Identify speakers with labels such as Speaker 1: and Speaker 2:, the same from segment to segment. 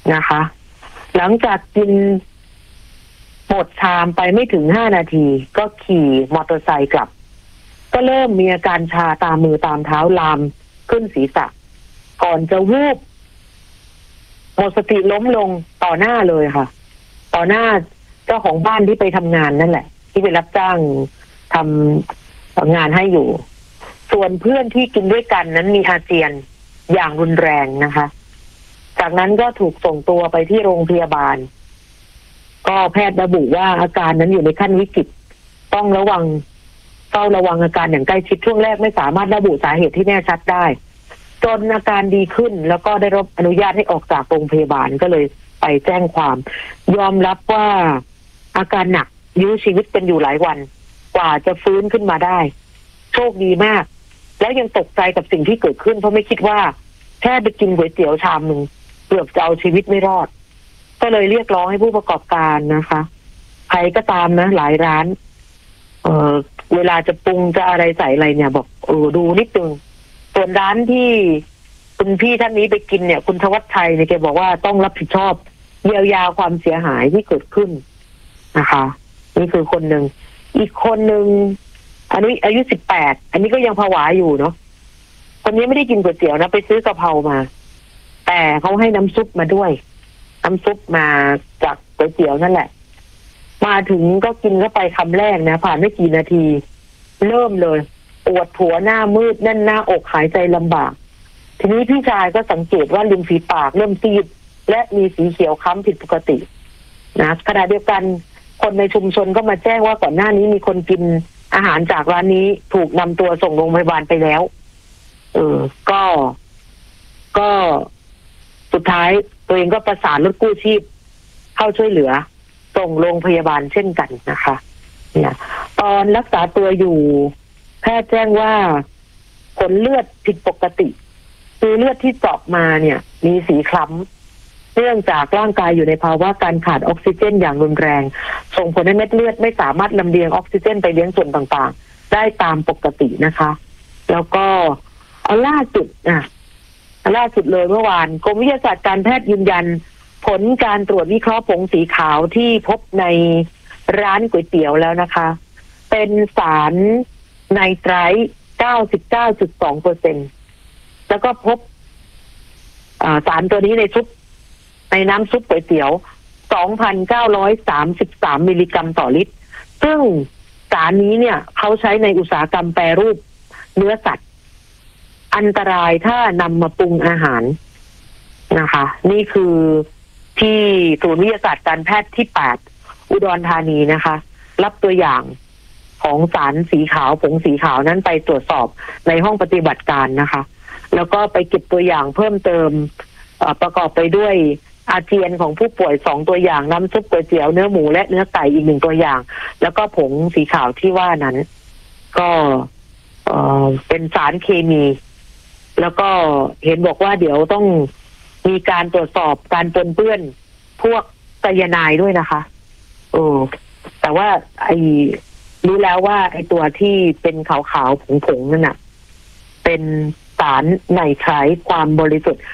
Speaker 1: นะคะ หลังจากกินหมดชามไปไม่ถึง5 นาทีก็ขี่มอเตอร์ไซค์กลับก็เริ่มมีอาการชาตามมือตามเท้าลามขึ้นศีรษะก่อนจะวูบหมดสติล้มลงต่อหน้าเลยค่ะต่อหน้าเจ้าของบ้านที่ไปทำงานนั่นแหละที่ไปรับจ้างทำงานให้อยู่ส่วนเพื่อนที่กินด้วยกันนั้นมีอาเจียนอย่างรุนแรงนะคะจากนั้นก็ถูกส่งตัวไปที่โรงพยาบาลก็แพทย์ระบุว่าอาการนั้นอยู่ในขั้นวิกฤตต้องเฝ้าระวังอาการอย่างใกล้ชิดช่วงแรกไม่สามารถระบุสาเหตุที่แน่ชัดได้จนอาการดีขึ้นแล้วก็ได้รับอนุญาตให้ออกจากโรงพยาบาลก็เลยไปแจ้งความยอมรับว่าอาการหนักยื้อชีวิตเป็นอยู่หลายวันกว่าจะฟื้นขึ้นมาได้โชคดีมากแล้วยังตกใจกับสิ่งที่เกิดขึ้นเพราะไม่คิดว่าแค่ไปกินก๋วยเตี๋ยวชามนึงเกือบจะเอาชีวิตไม่รอดก็เลยเรียกร้องให้ผู้ประกอบการนะคะใครก็ตามนะหลายร้านเวลาจะปรุงจะอะไรใส่อะไรเนี่ยบอกดูนิดนึงส่วนร้านที่คุณพี่ท่านนี้ไปกินเนี่ยคุณธวัชชัยเนี่ยแกบอกว่าต้องรับผิดชอบเยียวยาความเสียหายที่เกิดขึ้นนะคะนี่คือคนหนึ่งอีกคนหนึ่งอันนี้อายุ18อันนี้ก็ยังผวาอยู่เนาะคนนี้ไม่ได้กินก๋วยเตี๋ยวนะไปซื้อกะเพรามาแต่เขาให้น้ำซุปมาด้วยน้ำซุปมาจากก๋วยเตี๋ยวนั่นแหละมาถึงก็กินเข้าไปคำแรกนะผ่านไม่กี่นาทีเริ่มเลยปวดหัวหน้ามืดแน่นหน้าอกหายใจลำบากทีนี้พี่ชายก็สังเกตว่าริมฝีปากเริ่มซีดและมีสีเขียวค้ำผิดปกตินะขณะเดียวกันคนในชุมชนก็มาแจ้งว่าก่อนหน้านี้มีคนกินอาหารจากร้านนี้ถูกนำตัวส่งโรงพยาบาลไปแล้วก็สุดท้ายตัวเองก็ประสานรถกู้ชีพเข้าช่วยเหลือส่งโรงพยาบาลเช่นกันนะคะเนี่ยตอนรักษาตัวอยู่แพทย์แจ้งว่าผลเลือดผิดปกติคือเลือดที่เจาะมาเนี่ยมีสีคล้ำเนื่องจากร่างกายอยู่ในภาวะการขาดออกซิเจนอย่างรุนแรงส่งผลให้เม็ดเลือดไม่สามารถลำเลียงออกซิเจนไปเลี้ยงส่วนต่างๆได้ตามปกตินะคะแล้วก็ล่าสุดเลยเมื่อวานกรมวิทยาศาสตร์การแพทย์ยืนยันผลการตรวจวิเคราะห์ผงสีขาวที่พบในร้านก๋วยเตี๋ยวแล้วนะคะเป็นสารไนไตรท์ 99.2% แล้วก็พบสารตัวนี้ในน้ำซุปก๋วยเตี๋ยว 2,933 มิลลิกรัมต่อลิตรซึ่งสารนี้เนี่ยเขาใช้ในอุตสาหกรรมแปรรูปเนื้อสัตว์อันตรายถ้านำมาปรุงอาหารนะคะนี่คือที่ศูนย์วิทยาศาสตร์การแพทย์ที่8อุดรธานีนะคะรับตัวอย่างของสารสีขาวผงสีขาวนั้นไปตรวจสอบในห้องปฏิบัติการนะคะแล้วก็ไปเก็บตัวอย่างเพิ่มเติมประกอบไปด้วยอาเจียนของผู้ป่วย2ตัวอย่างน้ำซุปก๋วยเตี๋ยวเนื้อหมูและเนื้อไก่อีก1ตัวอย่างแล้วก็ผงสีขาวที่ว่านั้นก็เป็นสารเคมีแล้วก็เห็นบอกว่าเดี๋ยวต้องมีการตรวจสอบการปนเปื้อนพวกไซยาไนด์ด้วยนะคะแต่ว่ารู้แล้วว่าไอ้ตัวที่เป็นขาวๆผงๆนั่นน่ะเป็นสารไนไตรท์ความบริสุทธิ์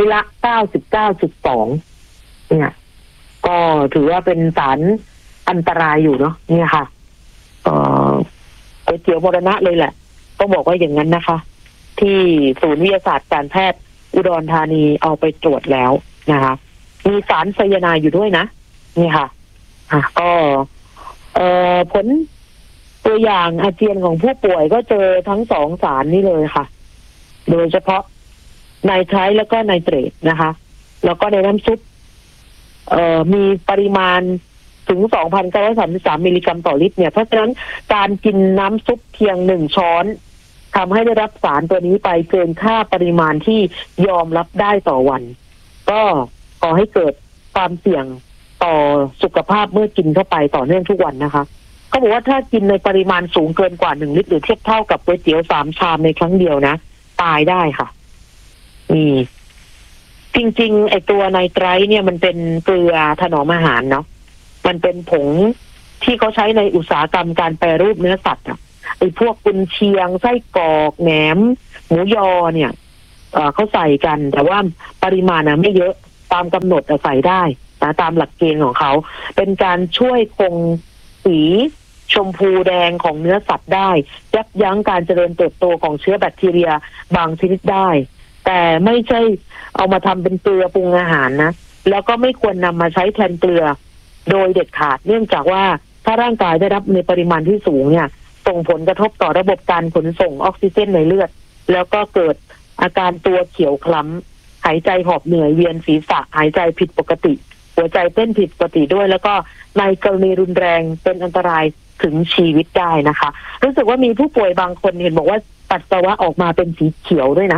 Speaker 1: 99.2%เนี่ยก็ถือว่าเป็นสารอันตรายอยู่เนาะเนี่ยค่ะก๋วยเตี๋ยวมรณะเลยแหละต้องบอกว่าอย่างนั้นนะคะที่ศูนย์วิทยาศาสตร์การแพทย์อุดรธานีเอาไปตรวจแล้วนะคะมีสารไซยาไนด์อยู่ด้วยนะนี่ค่ะก็ผลตัวอย่างอาเจียนของผู้ป่วยก็เจอทั้ง2สารนี้เลยค่ะโดยเฉพาะไนไตรท์แล้วก็ไนเตรตนะคะแล้วก็ในน้ำซุปมีปริมาณถึง 2,933 มิลลิกรัมต่อลิตรเนี่ยเพราะฉะนั้นการกินน้ำซุปเพียง1ช้อนทำให้ได้รับสารตัวนี้ไปเกินค่าปริมาณที่ยอมรับได้ต่อวันก็ก่อให้เกิดความเสี่ยงต่อสุขภาพเมื่อกินเข้าไปต่อเนื่องทุกวันนะคะเขาบอกว่าถ้ากินในปริมาณสูงเกินกว่า1ลิตรหรือเทียบเท่ากับก๋วยเตี๋ยว3ชามในครั้งเดียวนะตายได้ค่ะนี่จริงๆไอตัวไนไตรท์เนี่ยมันเป็นเกลือถนอมอาหารเนาะมันเป็นผงที่เขาใช้ในอุตสาหกรรมการแปรรูปเนื้อสัตว์ไอ้พวกกุนเชียงไส้กรอกแหนมหมูยอเนี่ยเขาใส่กันแต่ว่าปริมาณไม่เยอะตามกำหนดใส่ได้นะตามหลักเกณฑ์ของเขาเป็นการช่วยคงสีชมพูแดงของเนื้อสัตว์ได้ยับยั้งการเจริญเติบโตของเชื้อแบคทีเรียบางชนิดได้แต่ไม่ใช่เอามาทำเป็นเกลือปรุงอาหารนะแล้วก็ไม่ควรนำมาใช้แทนเกลือโดยเด็ดขาดเนื่องจากว่าถ้าร่างกายได้รับในปริมาณที่สูงเนี่ยส่งผลกระทบต่อระบบการขนส่งออกซิเจนในเลือดแล้วก็เกิดอาการตัวเขียวคล้ำหายใจหอบเหนื่อยเวียนศีรษะหายใจผิดปกติหัวใจเต้นผิดปกติด้วยแล้วก็ในกรณีรุนแรงเป็นอันตรายถึงชีวิตได้นะคะรู้สึกว่ามีผู้ป่วยบางคนเห็นบอกว่าปัสสาวะออกมาเป็นสีเขียวด้วยนะ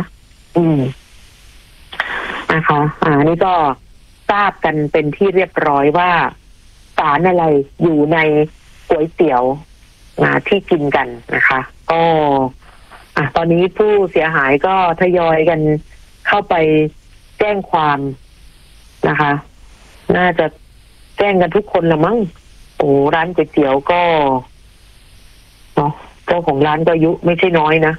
Speaker 1: นะคะนี่ก็ทราบกันเป็นที่เรียบร้อยว่าสารอะไรอยู่ในก๋วยเตี๋ยวที่กินกันนะคะก็ตอนนี้ผู้เสียหายก็ทยอยกันเข้าไปแจ้งความนะคะน่าจะแจ้งกันทุกคนละมั้งโอ้ร้านก๋วยเตี๋ยวก็เนาะเจ้าของร้านก็อายุไม่ใช่น้อยนะ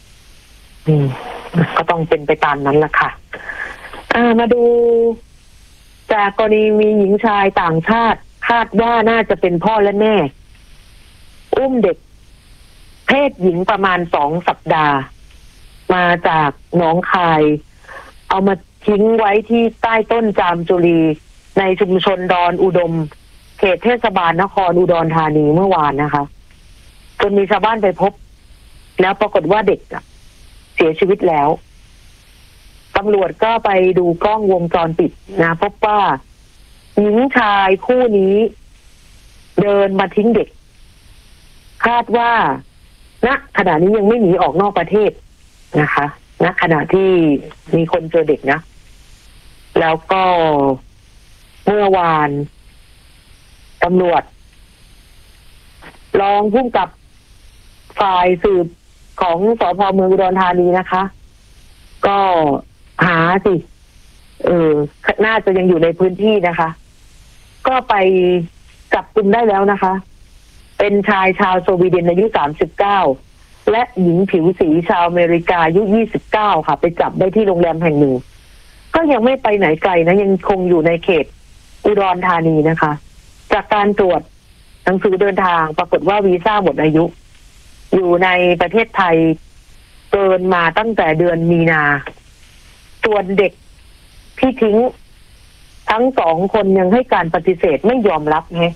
Speaker 1: ก็ต้องเป็นไปตามนั้นละค่ะมาดูจากกรณีมีหญิงชายต่างชาติคาดว่าน่าจะเป็นพ่อและแม่อุ้มเด็กเพศหญิงประมาณ2 สัปดาห์มาจากหนองคายเอามาทิ้งไว้ที่ใต้ต้นจามจุรีในชุมชนดอนอุดมเขตเทศบาลนครอุดรธานีเมื่อวานนะคะจนมีชาวบ้านไปพบแล้วปรากฏว่าเด็กเสียชีวิตแล้วตำรวจก็ไปดูกล้องวงจรปิดนะพบว่าหญิงชายคู่นี้เดินมาทิ้งเด็กคาดว่าณขณะนี้ยังไม่หนีออกนอกประเทศนะคะณขณะที่มีคนเจอเด็กนะแล้วก็เมื่อวานตำรวจรองผู้กำกับฝ่ายสืบของสภ.เมืองอุดรธานีนะคะก็หาสิน่าจะยังอยู่ในพื้นที่นะคะก็ไปจับกุมได้แล้วนะคะเป็นชายชาวสวีเดนอายุ39และหญิงผิวสีชาวอเมริกาอายุ29ค่ะไปจับได้ที่โรงแรมแห่งหนึ่งก็ยังไม่ไปไหนไกลนะยังคงอยู่ในเขตอุดรธานีนะคะจากการตรวจหนังสือเดินทางปรากฏว่าวีซ่าหมดอายุอยู่ในประเทศไทยเกินมาตั้งแต่เดือนมีนาส่วนเด็กที่ทิ้งทั้ง2 คนยังให้การปฏิเสธไม่ยอมรับไง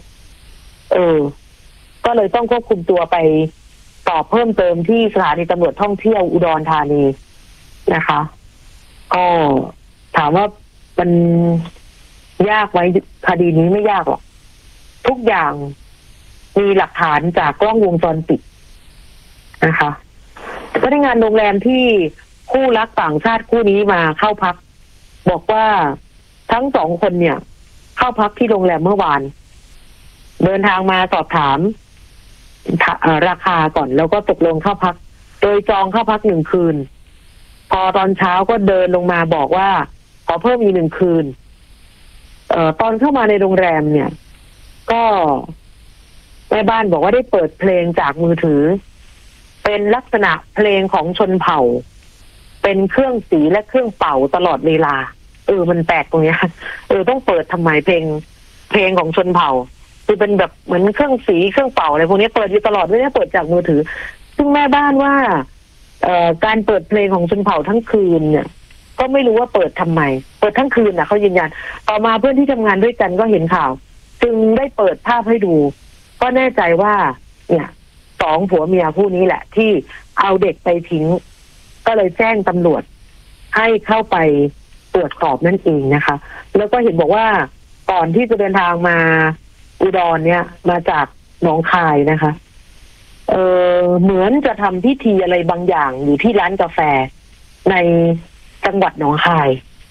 Speaker 1: ก็เลยต้องควบคุมตัวไปสอบเพิ่มเติมที่สถานีตำรวจท่องเที่ยวอุดรธานีนะคะก็ถามว่ามันยากไหมคดีนี้ไม่ยากหรอกทุกอย่างมีหลักฐานจากกล้องวงจรปิดนะคะพนักงานโรงแรมที่คู่รักต่างชาติคู่นี้มาเข้าพักบอกว่าทั้ง2 คนเนี่ยเข้าพักที่โรงแรมเมื่อวานเดินทางมาสอบถามราคาก่อนแล้วก็ตกลงเข้าพักโดยจองเข้าพัก1 คืนพอตอนเช้าก็เดินลงมาบอกว่าขอเพิ่มอีก1 คืนตอนเข้ามาในโรงแรมเนี่ยก็แม่บ้านบอกว่าได้เปิดเพลงจากมือถือเป็นลักษณะเพลงของชนเผ่าเป็นเครื่องสีและเครื่องเป่าตลอดเวลามันแปลกตรงเนี้ยต้องเปิดทำไมเพลงของชนเผ่าคือเป็นแบบเหมือนเครื่องสีเครื่องเป่าอะไรพวกนี้เปิดอยู่ตลอดไม่ได้เปิดจากมือถือซึ่งแม่บ้านว่าการเปิดเพลงของชนเผ่าทั้งคืนเนี่ยก็ไม่รู้ว่าเปิดทำไมเปิดทั้งคืนนะเขายืนยันต่อมาเพื่อนที่ทำงานด้วยกันก็เห็นข่าวจึงได้เปิดภาพให้ดูก็แน่ใจว่าเนี่ย2 ผัวเมียคู่นี้แหละที่เอาเด็กไปทิ้งก็เลยแจ้งตำรวจให้เข้าไปตรวจสอบนั่นเองนะคะแล้วก็เห็นบอกว่าก่อนที่จะเดินทางมาอุดรเนี่ยมาจากหนองคายนะคะเหมือนจะทำพิธีอะไรบางอย่างอยู่ที่ร้านกาแฟในจังหวัดหนองคาย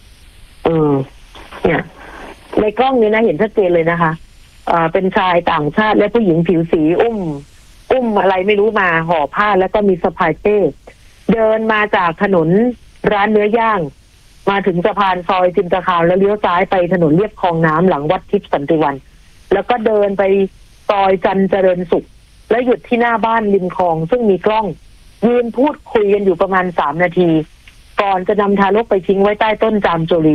Speaker 1: เนี่ยในกล้องนี้นะเห็นชัดเจนเลยนะคะเป็นชายต่างชาติและผู้หญิงผิวสีอุ้มอะไรไม่รู้มาห่อผ้าแล้วก็มีสะพายเป้เดินมาจากถนนร้านเนื้อย่างมาถึงสะพานซอยจินตคามแล้วเลี้ยวซ้ายไปถนนเลียบคลองน้ำหลังวัดทิพย์สันติวันแล้วก็เดินไปซอยจันเจริญสุขแล้วหยุดที่หน้าบ้านริมคลองซึ่งมีกล้องยืนพูดคุยกันอยู่ประมาณ3 นาทีก่อนจะนำทารกไปทิ้งไว้ใต้ต้นจามจุรี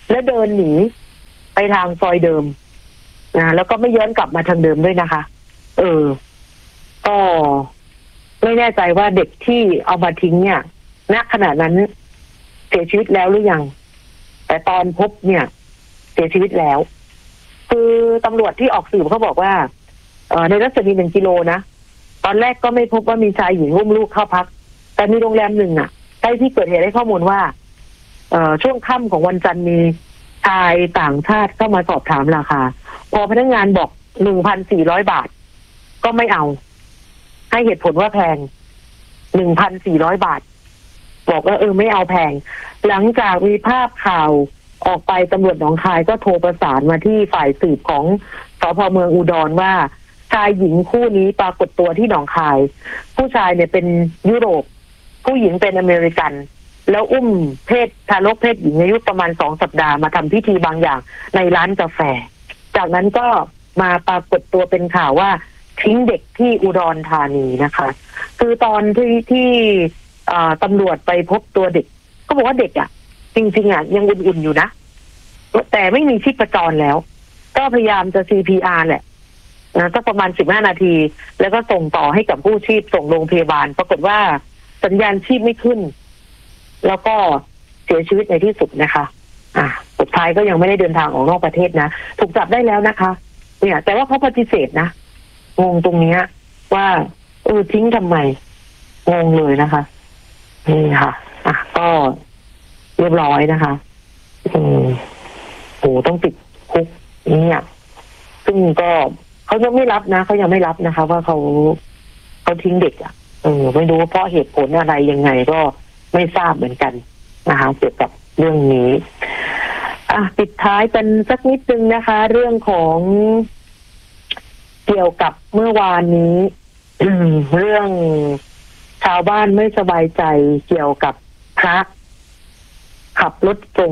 Speaker 1: แล้วเดินหนีไปทางซอยเดิมนะแล้วก็ไม่ย้อนกลับมาทางเดิมด้วยนะคะ ก็ไม่แน่ใจว่าเด็กที่เอามาทิ้งเนี่ยณขณะนั้นเสียชีวิตแล้วหรือยังแต่ตอนพบเนี่ยเสียชีวิตแล้วคือตำรวจที่ออกสืบเขาบอกว่าในรัศมี1 กิโลนะตอนแรกก็ไม่พบว่ามีชายหญิงอุ้มลูกเข้าพักแต่มีโรงแรมหนึ่งใกล้ที่เกิดเหตุให้ข้อมูลว่าช่วงค่ำของวันจันทร์มีชายต่างชาติเข้ามาสอบถามราคาพอพนักงานบอก 1,400 บาทก็ไม่เอาให้เหตุผลว่าแพง 1,400 บาทบอกว่าไม่เอาแพงหลังจากมีภาพข่าวออกไปตำรวจหนองคายก็โทรประสานมาที่ฝ่ายสืบของสภ.เมืองอุดรว่าชายหญิงคู่นี้ปรากฏตัวที่หนองคายผู้ชายเนี่ยเป็นยุโรปผู้หญิงเป็นอเมริกันแล้วอุ้มทารกเพศหญิงอายุประมาณ2 สัปดาห์มาทำพิธีบางอย่างในร้านกาแฟจากนั้นก็มาปรากฏตัวเป็นข่าวว่าทิ้งเด็กที่อุดรธานีนะคะคือตอนที่ตำรวจไปพบตัวเด็กก็บอกว่าเด็กจริงๆยังอุ่นๆอยู่นะแต่ไม่มีชีพจรแล้วก็พยายามจะ CPR แหละก็ประมาณ15 นาทีแล้วก็ส่งต่อให้กับกู้ชีพส่งโรงพยาบาลปรากฏว่าสัญญาณชีพไม่ขึ้นแล้วก็เสียชีวิตในที่สุดนะคะสุดท้ายก็ยังไม่ได้เดินทางออกนอกประเทศนะถูกจับได้แล้วนะคะเนี่ยแต่ว่าเขาปฏิเสธนะงงตรงนี้ว่าทิ้งทำไมงงเลยนะคะนี่ค่ะก็เรียบร้อยนะคะต้องติดคุกเนี่ยซึ่งก็เขายังไม่รับนะเขายังไม่รับนะคะว่าเขาทิ้งเด็กไม่รู้ว่าเพราะเหตุผลอะไรยังไงก็ไม่ทราบเหมือนกันนะคะเกี่ยวกับเรื่องนี้ปิดท้ายเป็นสักนิดนึงนะคะ เรื่องของเกี่ยวกับเมื่อวานนี้ เรื่องชาวบ้านไม่สบายใจเกี่ยวกับพระขับรถส่ง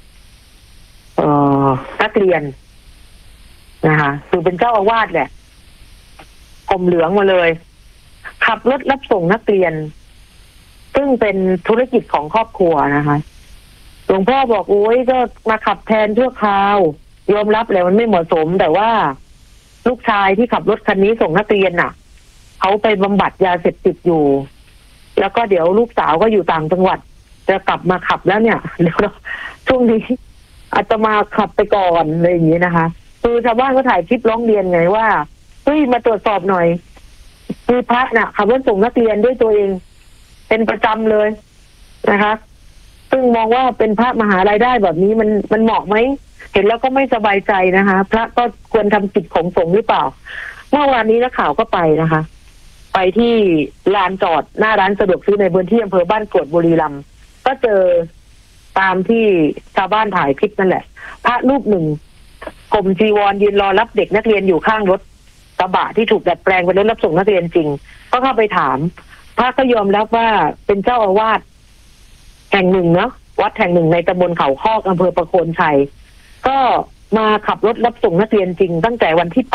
Speaker 1: นักเรียนนะคะคือเป็นเจ้าอาวาสแหละห่มเหลืองมาเลยขับรถรับส่งนักเรียนซึ่งเป็นธุรกิจของครอบครัวนะคะหลวงพ่อบอกก็มาขับแทนชั่วคราวยอมรับเลยมันไม่เหมาะสมแต่ว่าลูกชายที่ขับรถคันนี้ส่งนักเรียนเขาไปบำบัดยาเสพติดอยู่แล้วก็เดี๋ยวลูกสาวก็อยู่ต่างจังหวัดจะกลับมาขับแล้วเนี่ยเดี๋ยวช่วงนี้อาจจะมาขับไปก่อนอะไรอย่างนี้นะคะคือชาวบ้านก็ถ่ายคลิปร้องเรียนไงว่ามาตรวจสอบหน่อยคือพระขับรถส่งนักเรียนด้วยตัวเองเป็นประจำเลยนะคะซึ่งมองว่าเป็นพระมหารายได้แบบนี้มันเหมาะไหมเห็นแล้วก็ไม่สบายใจนะคะพระก็ควรทำกิจของสงฆ์หรือเปล่าเมื่อวานนี้นักข่าวก็ไปนะคะไปที่ลานจอดหน้าร้านสะดวกซื้อในพื้นที่อำเภอบ้านกรวดบุรีรัมย์ก็เจอตามที่ชาวบ้านถ่ายคลิปนั่นแหละพระรูปหนึ่งห่มจีวรยืนรอรับเด็กนักเรียนอยู่ข้างรถกระบะที่ถูกดัดแปลงเป็นรถรับส่งนักเรียนจริงก็เข้าไปถามพระก็ยอมรับว่าเป็นเจ้าอาวาสแห่งหนึ่งเนาะวัดแห่งหนึ่งในตำบลเขาคอกอำเภอประโคนชัยก็มาขับรถรับส่งนักเรียนจริงตั้งแต่วันที่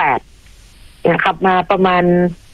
Speaker 1: 8เนี่ยขับมาประมาณ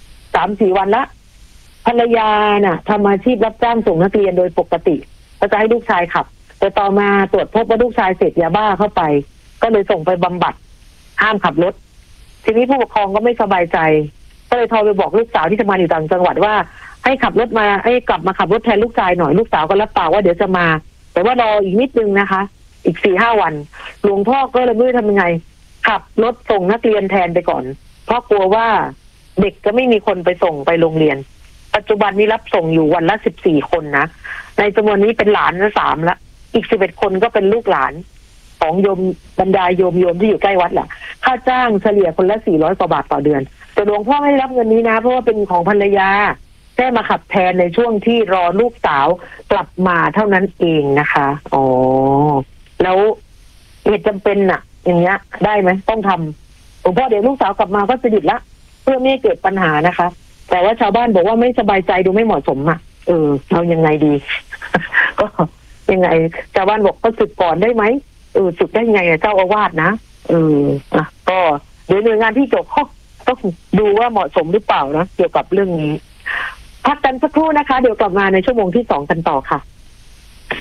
Speaker 1: 3-4 วันละภรรยาทำอาชีพรับจ้างส่งนักเรียนโดยปกติก็จะให้ลูกชายขับแต่ต่อมาตรวจพบว่าลูกชายเสพยาบ้าเข้าไปก็เลยส่งไปบำบัดห้ามขับรถทีนี้ผู้ปกครองก็ไม่สบายใจก็เลยโทรไปบอกลูกสาวที่ทำงานอยู่ต่างจังหวัดว่าให้ขับรถมาให้กลับมาขับรถแทนลูกชายหน่อยลูกสาวก็รับปากว่าเดี๋ยวจะมาแต่ว่ารออีกนิดนึงนะคะอีก 4-5 วันหลวงพ่อก็เลยไม่รู้ทำยังไงขับรถส่งนักเรียนแทนไปก่อนเพราะกลัวว่าเด็กจะไม่มีคนไปส่งไปโรงเรียนปัจจุบันนี้รับส่งอยู่วันละ14 คนนะในจำนวนนี้เป็นหลานละ3ละอีก11 คนก็เป็นลูกหลานของโยมบรรดาโยมที่อยู่ใกล้วัดแหละค่าจ้างเฉลี่ยคนละ400 กว่าบาทต่อเดือนแต่หลวงพ่อไม่ได้รับเงินนี้นะเพราะว่าเป็นของภรรยาแค่มาขับแทนในช่วงที่รอลูกสาวกลับมาเท่านั้นเองนะคะแล้วเหตุจำเป็นอย่างเงี้ยได้ไหมต้องทำหลวงพ่อเดี๋ยวลูกสาวกลับมาก็จะหยุดละเพื่อไม่ให้เกิดปัญหานะคะแต่ว่าชาวบ้านบอกว่าไม่สบายใจดูไม่เหมาะสมเรายังไงดี ก็ยังไงชาวบ้านบอกก็สึกก่อนได้ไหมสึกได้ไงเจ้าอาวาสนะก็เดี๋ยวหน่วยงานที่เกี่ยวข้องต้องดูว่าเหมาะสมหรือเปล่านะเกี่ยวกับเรื่องนี้พักกันสักครู่นะคะเดี๋ยวกลับมาในชั่วโมงที่2กันต่อค่ะ